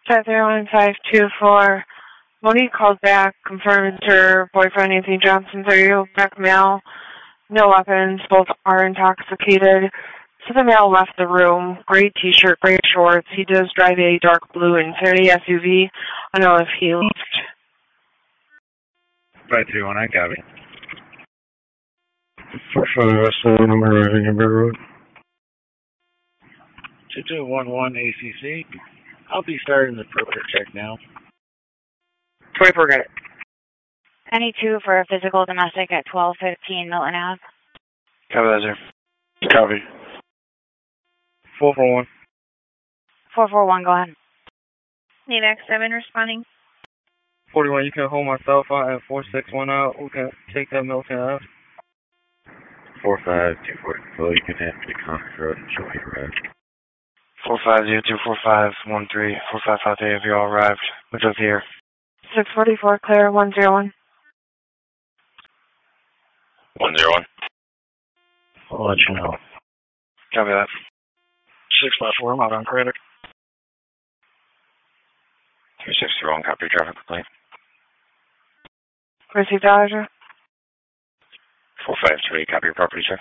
501-524. Monique called back, confirmed her boyfriend Anthony Johnson 30 back male. No weapons, both are intoxicated. So the male left the room. Gray t-shirt, gray shorts. He does drive a dark blue Infiniti SUV. I don't know if he left. 531, I copy. 45 West number arriving at River Road. 2211 ACC. I'll be starting the perimeter check now. 24, got it. Any two for a physical domestic at 1215 Milton Ave. Copy that, sir. Copy. 441. 441, go ahead. NAVAC 7 responding. 41, you can hold my cell phone at 461 out. We can take that Milton Ave. 4524. So you can have me to Congress Road and show me arrived. 450-245-13, 4553, have you all arrived? What's up here? 644, clear, 101. 101. I'll let you know. Copy that. 654, I'm out on credit. 361, copy traffic complaint. Received Dodger. 453, copy your property check.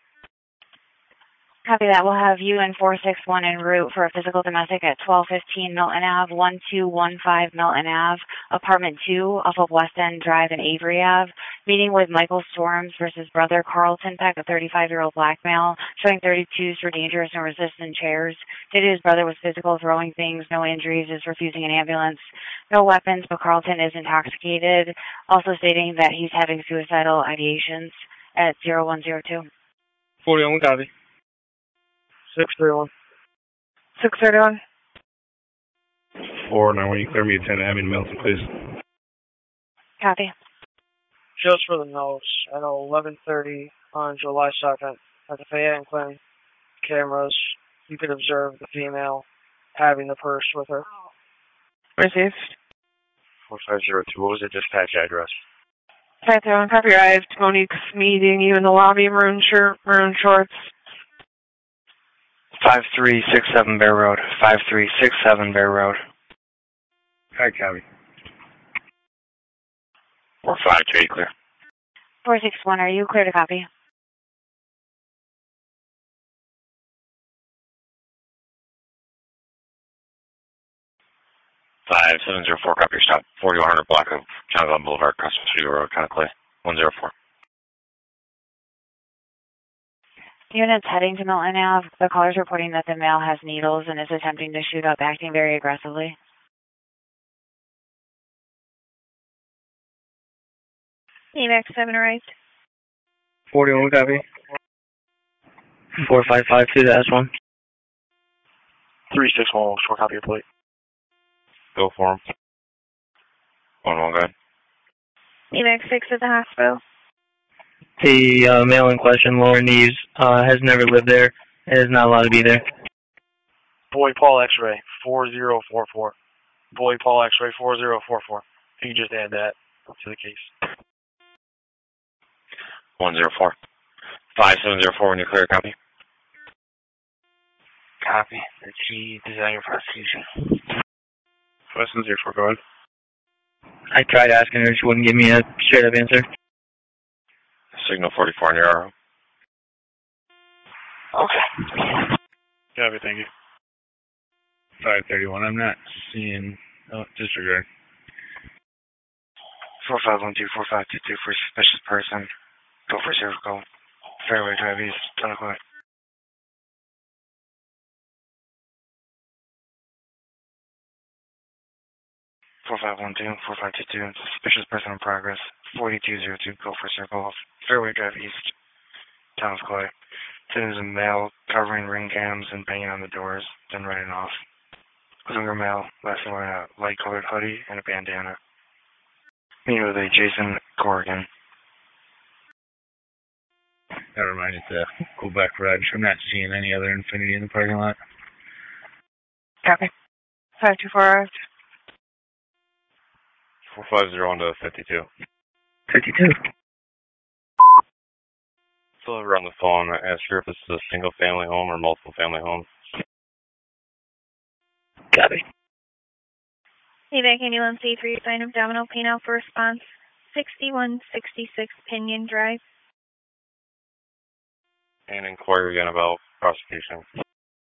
Copy that. We'll have you in 461 en route for a physical domestic at 1215 Milton Ave, 1215 Milton Ave, apartment 2 off of West End Drive and Avery Ave. Meeting with Michael Storms versus brother Carlton Peck, a 35-year-old black male, showing 32s for dangerous and resistant chairs. Stated his brother was physical, throwing things, no injuries, is refusing an ambulance. No weapons, but Carlton is intoxicated. Also stating that he's having suicidal ideations at 0102. 41, copy. 631. 631. 491, you clear me at 10 Avenue, Milton, please. Copy. Just for the notes, at 11:30 on July 2nd, at the Fayette and Clinton cameras, you could observe the female having the purse with her. Received. 4502, what was the dispatch address? 531, copy arrived. Monique's meeting you in the lobby, maroon shirt, maroon shorts. 5367 Bear Road. 5367 Bear Road. Hi, copy. 452, clear. 461, are you clear to copy? Five 704, copy your stop. 4100 block of Jonathan Boulevard, across the Studio Road, kind of clear. 104. Units heading to Milton Ave. The caller's reporting that the male has needles and is attempting to shoot up, acting very aggressively. NAVAC 7 arrived. 41, copy. 4552-1. 361, short copy your plate. Go for him. 1-1, go ahead. NAVAC 6 at the hospital. The male in question, lower knees, has never lived there and is not allowed to be there. Boy Paul X-ray 4044. Boy Paul X-ray 4044. You can just add that to the case. 104. 5704 when you clear, copy. Copy. The key design prosecution. 5704, go ahead. I tried asking her, she wouldn't give me a straight up answer. Signal 44 on your arrow. Okay. Copy, thank you. 531, I'm not seeing... Oh, disregard. 4512-4522 for suspicious person. Go for cervical. Fairway Drive East, 10 o'clock. 4512-4522, suspicious person in progress. 4202, go for circle off. Fairway Drive East, Thomas Clay. There's a male covering ring cams and banging on the doors, then running off. Younger male, last wearing a light-colored hoodie and a bandana. Meeting with a Jason Corrigan. Never mind, it's a go back garage. I'm not seeing any other Infiniti in the parking lot. Copy. 524. 4501 to 52. 52. So we're on the phone. I asked her if this is a single family home or multiple family home. Copy. AVAC ambulance 83, sign of abdominal pain, alpha response, 6166 Pinion Drive. And inquiry again about prosecution.